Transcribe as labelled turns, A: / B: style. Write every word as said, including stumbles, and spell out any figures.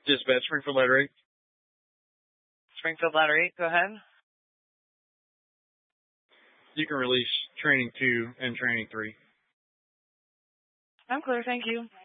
A: Dispatch Springfield Ladder eight.
B: Springfield Ladder eight, go ahead.
A: You can release Training two and Training three.
B: I'm clear, thank you.